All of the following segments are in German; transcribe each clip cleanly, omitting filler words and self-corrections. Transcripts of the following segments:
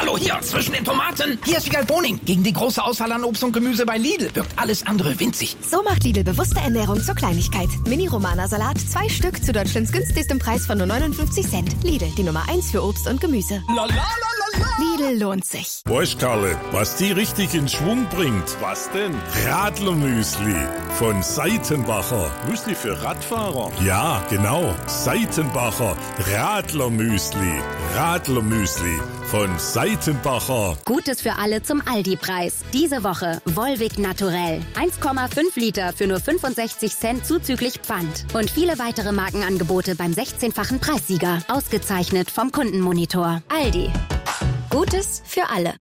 Hallo, hier, zwischen den Tomaten. Hier ist Wiegald Boning. Gegen die große Auswahl an Obst und Gemüse bei Lidl wirkt alles andere winzig. So macht Lidl bewusste Ernährung zur Kleinigkeit. Mini-Romana-Salat, 2 Stück zu Deutschlands günstigstem Preis von nur 59 Cent. Lidl, die Nummer 1 für Obst und Gemüse. Lidl lohnt sich. Weißt, Karle, was die richtig in Schwung bringt? Was denn? Radlermüsli von Seitenbacher. Müsli für Radfahrer? Ja, genau. Seitenbacher Radlermüsli. Radlermüsli von Seitenbacher. Gutes für alle zum Aldi-Preis. Diese Woche Volvic Naturell. 1,5 Liter für nur 65 Cent zuzüglich Pfand. Und viele weitere Markenangebote beim 16-fachen Preissieger. Ausgezeichnet vom Kundenmonitor. Aldi. Gutes für alle.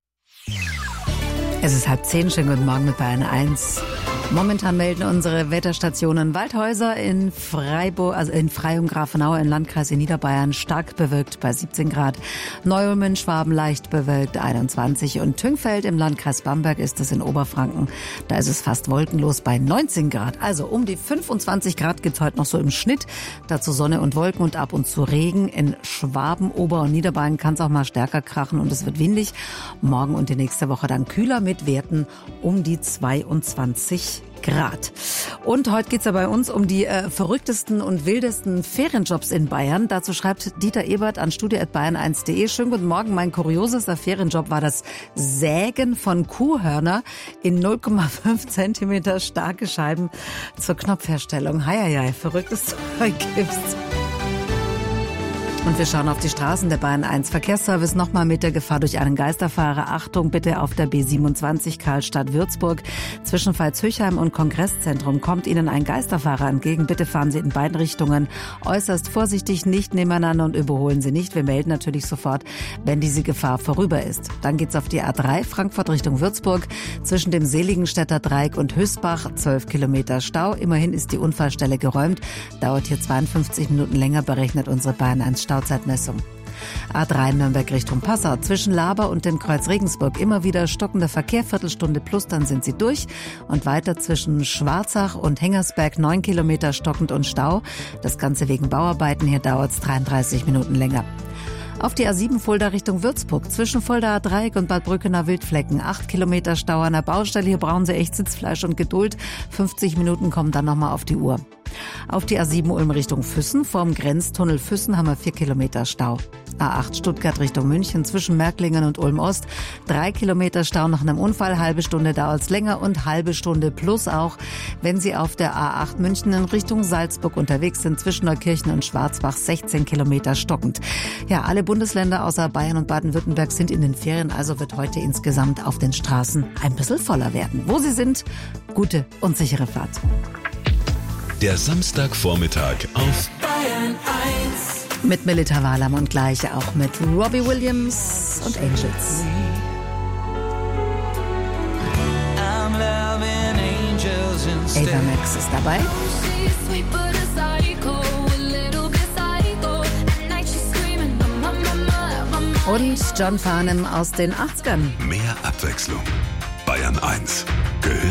Es ist 9:30. Schönen guten Morgen mit Bayern 1. Momentan melden unsere Wetterstationen Waldhäuser in Freiburg, also in Freyung, Grafenau, im Landkreis in Niederbayern stark bewölkt bei 17 Grad. Neu-Ulm in Schwaben leicht bewölkt 21 und Tüngfeld im Landkreis Bamberg ist es in Oberfranken. Da ist es fast wolkenlos bei 19 Grad. Also um die 25 Grad gibt's heute noch so im Schnitt. Dazu Sonne und Wolken und ab und zu Regen. In Schwaben, Ober- und Niederbayern kann es auch mal stärker krachen und es wird windig. Morgen und die nächste Woche dann kühler mit Werten um die 22 Grad. Und heute geht's ja bei uns um die verrücktesten und wildesten Ferienjobs in Bayern. Dazu schreibt Dieter Ebert an studio@bayern1.de. Schönen guten Morgen. Mein kuriosester Ferienjob war das Sägen von Kuhhörner in 0,5 Zentimeter starke Scheiben zur Knopfherstellung. Heieiei, verrücktes Zeug gibt's. Und wir schauen auf die Straßen der Bayern 1 Verkehrsservice nochmal mit der Gefahr durch einen Geisterfahrer. Achtung bitte auf der B27 Karlstadt-Würzburg. Zwischen Veitshöchheim und Kongresszentrum kommt Ihnen ein Geisterfahrer entgegen. Bitte fahren Sie in beiden Richtungen äußerst vorsichtig, nicht nebeneinander und überholen Sie nicht. Wir melden natürlich sofort, wenn diese Gefahr vorüber ist. Dann geht's auf die A3 Frankfurt Richtung Würzburg. Zwischen dem Seligenstädter Dreieck und Hösbach 12 Kilometer Stau. Immerhin ist die Unfallstelle geräumt. Dauert hier 52 Minuten länger, berechnet unsere Bayern 1 Stauzeitmessung. A3 Nürnberg Richtung Passau. Zwischen Laber und dem Kreuz Regensburg immer wieder stockender Verkehr, Viertelstunde plus, dann sind sie durch. Und weiter zwischen Schwarzach und Hengersberg 9 Kilometer stockend und Stau. Das Ganze wegen Bauarbeiten. Hier dauert es 33 Minuten länger. Auf die A7 Fulda Richtung Würzburg. Zwischen Fuldaer Dreieck und Bad Brückener Wildflecken. 8 Kilometer Stau an der Baustelle. Hier brauchen Sie echt Sitzfleisch und Geduld. 50 Minuten kommen dann nochmal auf die Uhr. Auf die A7 Ulm Richtung Füssen. Vorm Grenztunnel Füssen haben wir 4 Kilometer Stau. A8 Stuttgart Richtung München. Zwischen Märklingen und Ulm Ost. 3 Kilometer Stau nach einem Unfall. Halbe Stunde dauert's länger und halbe Stunde plus auch, wenn Sie auf der A8 München in Richtung Salzburg unterwegs sind. Zwischen Neukirchen und Schwarzbach 16 Kilometer stockend. Ja, alle Bundesländer außer Bayern und Baden-Württemberg sind in den Ferien. Also wird heute insgesamt auf den Straßen ein bisschen voller werden. Wo Sie sind, gute und sichere Fahrt. Der Samstagvormittag auf Bayern 1. Mit Melita Walam und gleich auch mit Robbie Williams und Angels. Ava Max ist dabei. Und John Farnham aus den 80ern. mehr Abwechslung. Bayern 1 gehört